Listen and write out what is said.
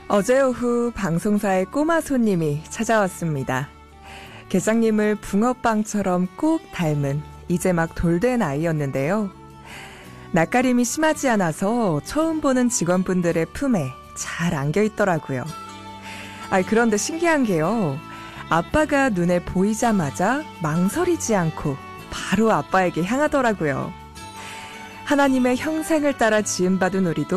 어제 오후 방송사의 꼬마 손님이 찾아왔습니다. 계장님을 붕어빵처럼 꼭 닮은 이제 막 돌된 아이였는데요. 낯가림이 심하지 않아서 처음 보는 직원분들의 품에 잘 안겨있더라고요. 그런데 신기한 게요. 아빠가 눈에 보이자마자 망설이지 않고 바로 아빠에게 향하더라고요. 하나님의 형상을 따라 지음받은 우리도